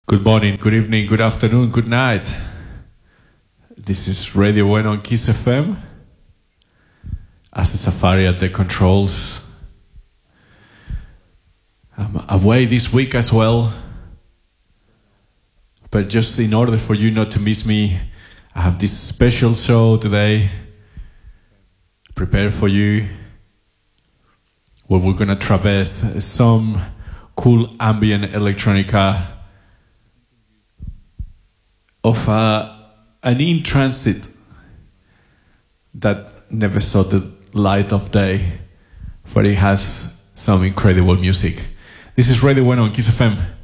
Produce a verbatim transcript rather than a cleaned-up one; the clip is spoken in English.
Good morning, good evening, good afternoon, good night. This is Radio Bueno on Kiss F M. As a Safari at the controls. I'm away this week as well. But just in order for you not to miss me, I have this special show today prepared for you, where we're gonna traverse some cool ambient electronica of uh, an in-transit that never saw the light of day, but it has some incredible music. This is Radio Bueno on Kiss F M.